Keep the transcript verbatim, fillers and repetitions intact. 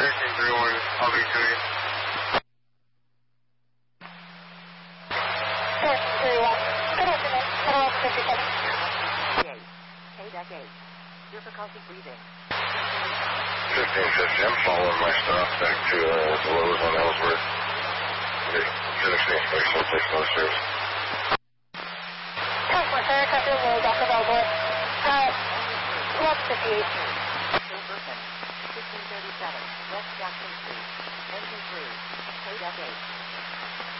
thirteen three one, I'll be to you. thirteen three one, good afternoon, Federal fifty-seven. Hey, deck eight. Difficulty breathing. fifteen fifty, I'm following my stop back to uh, the Lowe's on Ellsworth. Finishing inspection, will take no service. Customer Sarah, Customer Lowe's, off of Ellsworth. Uh, eleven fifty-eight. fifteen thirty-seven, West Jackson Street. Engine three. Hey, deck eight.